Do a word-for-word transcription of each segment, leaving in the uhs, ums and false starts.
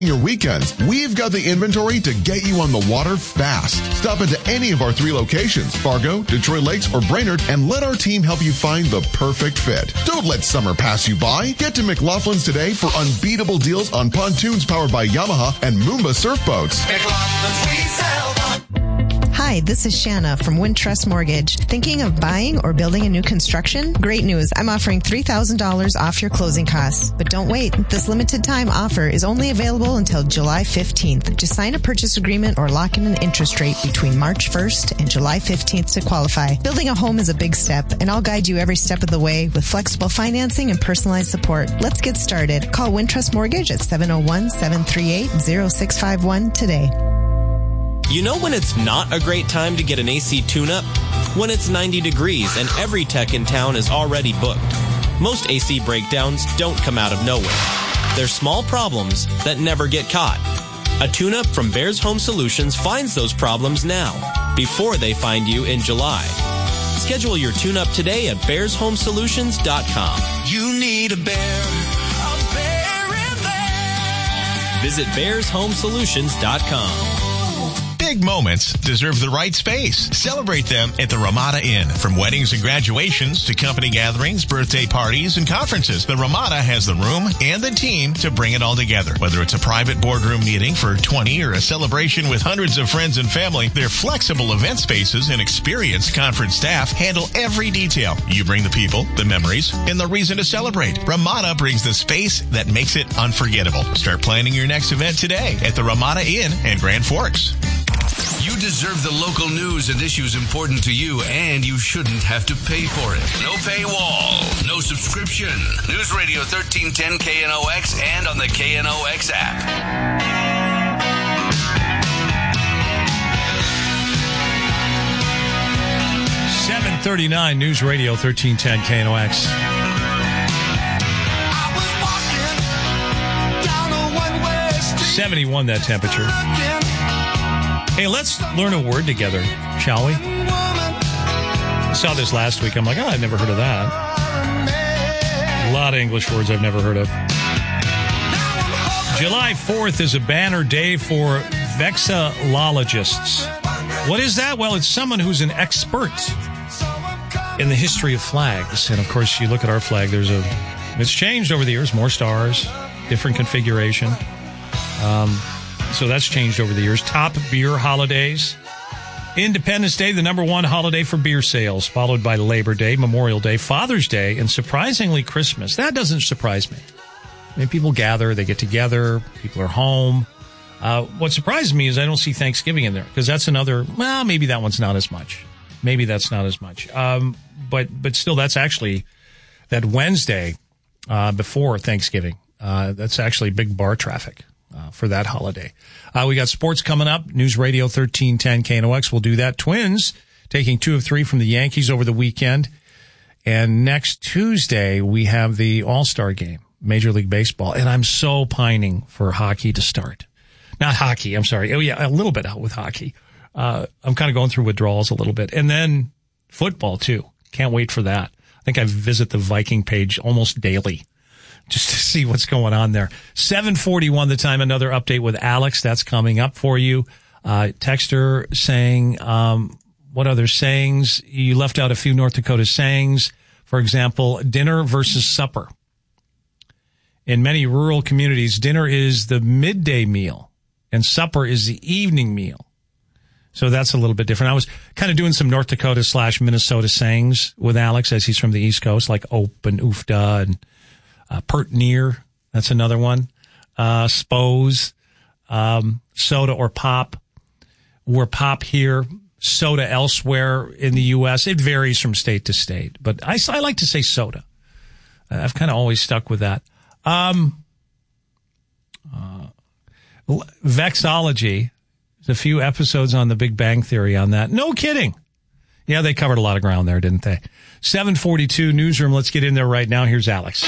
your weekends. We've got the inventory to get you on the water fast. Stop into any of our three locations, Fargo, Detroit Lakes, or Brainerd, and let our team help you find the perfect fit. Don't let summer pass you by. Get to McLaughlin's today for unbeatable deals on pontoons powered by Yamaha and Moomba surf boats. McLaughlin's, we sell them. Hi, this is Shanna from Wintrust Mortgage. Thinking of buying or building a new construction? Great news. I'm offering three thousand dollars off your closing costs. But don't wait. This limited time offer is only available until July fifteenth. Just sign a purchase agreement or lock in an interest rate between March first and July fifteenth to qualify. Building a home is a big step, and I'll guide you every step of the way with flexible financing and personalized support. Let's get started. Call Wintrust Mortgage at seven oh one, seven three eight, oh six five one today. You know when it's not a great time to get an A C tune-up? When it's ninety degrees and every tech in town is already booked. Most A C breakdowns don't come out of nowhere. They're small problems that never get caught. A tune-up from Bears Home Solutions finds those problems now, before they find you in July. Schedule your tune-up today at bears home solutions dot com. You need a bear, a bear in there. Visit bears home solutions dot com. Big moments deserve the right space. Celebrate them at the Ramada Inn. From weddings and graduations to company gatherings, birthday parties, and conferences, the Ramada has the room and the team to bring it all together. Whether it's a private boardroom meeting for twenty or a celebration with hundreds of friends and family, their flexible event spaces and experienced conference staff handle every detail. You bring the people, the memories, and the reason to celebrate. Ramada brings the space that makes it unforgettable. Start planning your next event today at the Ramada Inn in Grand Forks. You deserve the local news and issues important to you, and you shouldn't have to pay for it. No paywall, no subscription. News Radio thirteen ten K N O X and on the K N O X app. seven thirty-nine News Radio thirteen ten K N O X. seventy-one that temperature. Hey, let's learn a word together, shall we? I saw this last week. I'm like, oh, I've never heard of that. A lot of English words I've never heard of. July fourth is a banner day for vexillologists. What is that? Well, it's someone who's an expert in the history of flags. And, of course, you look at our flag, there's a, it's changed over the years, more stars, different configuration. Um... So that's changed over the years. Top beer holidays. Independence Day, the number one holiday for beer sales, followed by Labor Day, Memorial Day, Father's Day, and surprisingly Christmas. That doesn't surprise me. I mean, people gather, they get together, people are home. Uh, what surprises me is I don't see Thanksgiving in there, because that's another, well, maybe that one's not as much. Maybe that's not as much. Um, but, but still, that's actually that Wednesday uh, before Thanksgiving. Uh, that's actually big bar traffic. Uh, for that holiday. Uh, we got sports coming up. News Radio thirteen ten K N O X will do that. Twins taking two of three from the Yankees over the weekend. And next Tuesday, we have the All-Star game, Major League Baseball. And I'm so pining for hockey to start. Not hockey, I'm sorry. Oh, yeah, a little bit with hockey. Uh, I'm kind of going through withdrawals a little bit. And then football, too. Can't wait for that. I think I visit the Viking page almost daily, just to see what's going on there. seven forty-one the time, another update with Alex. That's coming up for you. Uh, texter saying, um, what other sayings? You left out a few North Dakota sayings. For example, dinner versus supper. In many rural communities, dinner is the midday meal and supper is the evening meal. So that's a little bit different. I was kind of doing some North Dakota slash Minnesota sayings with Alex as he's from the East Coast, like ope and oofda and Uh, pert near, that's another one. Uh, spose, um, soda or pop. We're pop here, soda elsewhere in the U S. It varies from state to state, but I, I like to say soda. Uh, I've kind of always stuck with that. Um, uh, vexology. There's a few episodes on the Big Bang Theory on that. No kidding. Yeah, they covered a lot of ground there, didn't they? seven forty-two Newsroom. Let's get in there right now. Here's Alex.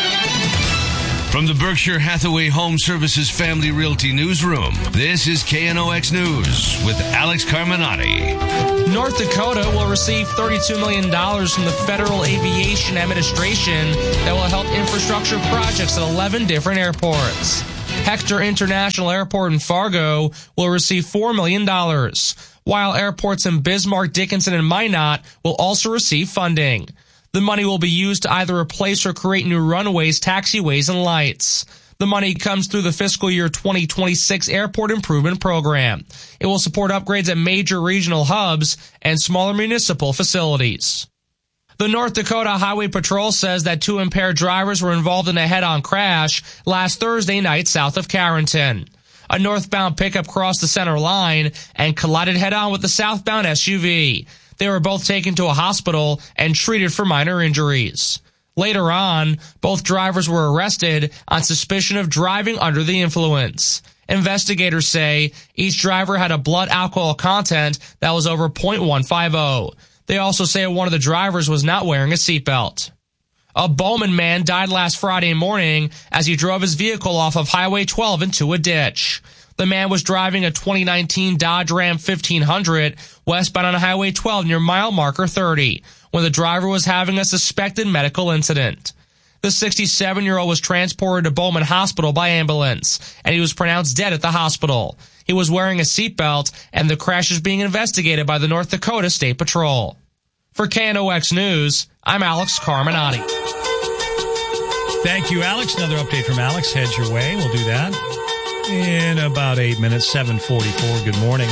From the Berkshire Hathaway Home Services Family Realty Newsroom, this is K N O X News with Alex Carminati. North Dakota will receive thirty-two million dollars from the Federal Aviation Administration that will help infrastructure projects at eleven different airports. Hector International Airport in Fargo will receive four million dollars, while airports in Bismarck, Dickinson, and Minot will also receive funding. The money will be used to either replace or create new runways, taxiways, and lights. The money comes through the fiscal year twenty twenty-six Airport Improvement Program. It will support upgrades at major regional hubs and smaller municipal facilities. The North Dakota Highway Patrol says that two impaired drivers were involved in a head-on crash last Thursday night south of Carrington. A northbound pickup crossed the center line and collided head-on with the southbound S U V. They were both taken to a hospital and treated for minor injuries. Later on, both drivers were arrested on suspicion of driving under the influence. Investigators say each driver had a blood alcohol content that was over point one five zero. They also say one of the drivers was not wearing a seatbelt. A Bowman man died last Friday morning as he drove his vehicle off of Highway twelve into a ditch. The man was driving a twenty nineteen Dodge Ram fifteen hundred westbound on Highway twelve near mile marker thirty when the driver was having a suspected medical incident. The sixty-seven-year-old was transported to Bowman Hospital by ambulance, and he was pronounced dead at the hospital. He was wearing a seatbelt, and the crash is being investigated by the North Dakota State Patrol. For K N O X News, I'm Alex Carminati. Thank you, Alex. Another update from Alex heads your way. We'll do that in about eight minutes, seven forty-four. Good morning.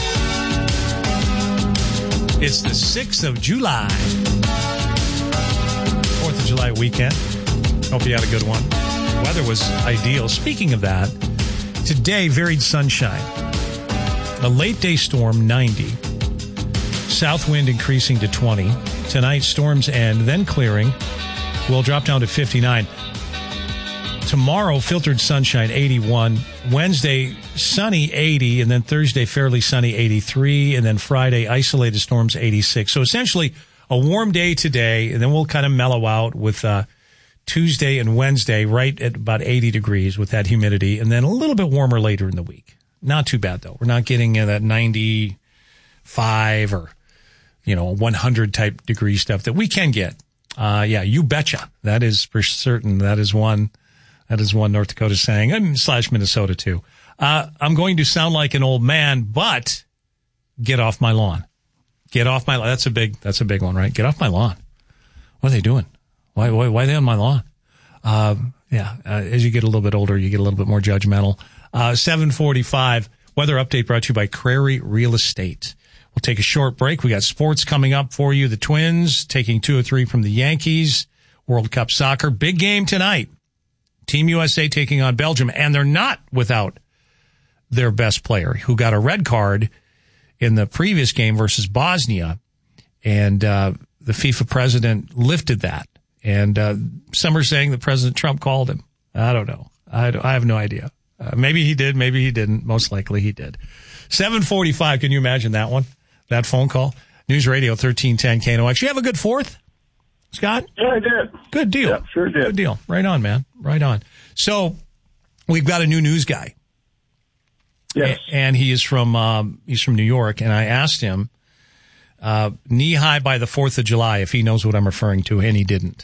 It's the sixth of July. fourth of July weekend. Hope you had a good one. Weather was ideal. Speaking of that, today, varied sunshine. A late day storm, ninety. South wind increasing to twenty. Tonight, storms end, then clearing. Will drop down to fifty-nine. Tomorrow, filtered sunshine, eighty-one. Wednesday, sunny, eighty. And then Thursday, fairly sunny, eighty-three. And then Friday, isolated storms, eighty-six. So essentially, a warm day today, and then we'll kind of mellow out with uh, Tuesday and Wednesday right at about eighty degrees with that humidity, and then a little bit warmer later in the week. Not too bad, though. We're not getting uh, that ninety-five or, you know, one hundred type degree stuff that we can get. Uh, yeah, you betcha. That is for certain. That is one, that is one North Dakota saying, and slash Minnesota too. Uh, I'm going to sound like an old man, but get off my lawn. Get off my lawn. That's a big, that's a big one, right? Get off my lawn. What are they doing? Why, why, why are they on my lawn? Um, yeah, uh, as you get a little bit older, you get a little bit more judgmental. Uh, seven forty-five, weather update brought to you by Crary Real Estate. We'll take a short break. We got sports coming up for you. The Twins taking two or three from the Yankees. World Cup soccer. Big game tonight. Team U S A taking on Belgium, and they're not without their best player who got a red card in the previous game versus Bosnia. And, uh, the FIFA president lifted that. And, uh, some are saying that President Trump called him. I don't know. I, don't, I have no idea. Uh, maybe he did. Maybe he didn't. Most likely he did. seven forty-five. Can you imagine that one? That phone call? News Radio thirteen ten K N O X. You have a good fourth, Scott? Yeah, I did. Good deal. Yeah, sure did. Good deal. Right on, man. Right on. So we've got a new news guy. Yes. A- and he is from, um, he's from New York. And I asked him, uh, knee high by the fourth of July, if he knows what I'm referring to, and he didn't.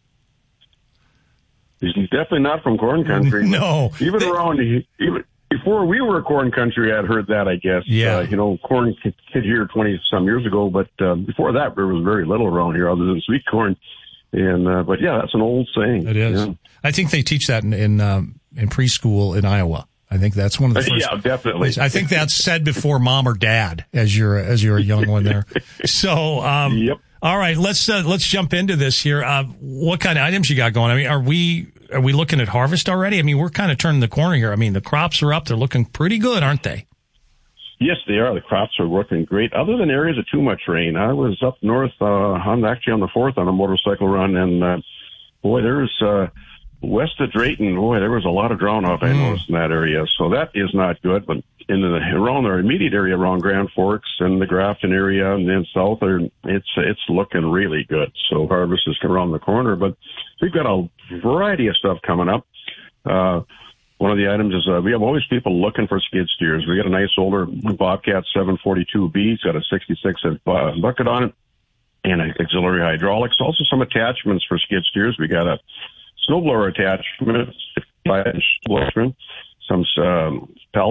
He's definitely not from corn country. No. Even they- around, even before we were corn country, I'd heard that, I guess. Yeah. Uh, you know, corn kid here twenty some years ago, but uh, before that, there was very little around here other than sweet corn. And, uh, but yeah, that's an old saying. It is. Yeah. I think they teach that in, in, um, in preschool in Iowa. I think that's one of the first. Yeah, definitely. I think that's said before mom or dad as you're, as you're a young one there. So, um, Yep. all right, let's, uh, let's jump into this here. Uh, what kind of items you got going? I mean, are we, are we looking at harvest already? I mean, we're kind of turning the corner here. I mean, the crops are up. They're looking pretty good, aren't they? Yes, they are. The crops are working great. Other than areas of too much rain, I was up north. Uh, I'm actually on the fourth on a motorcycle run, and uh, boy, there's uh, west of Drayton. Boy, there was a lot of drown off. I Mm. noticed in that area, so that is not good. But in the around our immediate area, around Grand Forks and the Grafton area, and then south, are, it's it's looking really good. So harvest is around the corner, but we've got a variety of stuff coming up. Uh, One of the items is uh, we have always people looking for skid steers. We got a nice older Bobcat seven forty-two B. It's got a sixty-six inch uh, bucket on it and auxiliary hydraulics. Also some attachments for skid steers. We got a snowblower attachment, five inch blower, some um,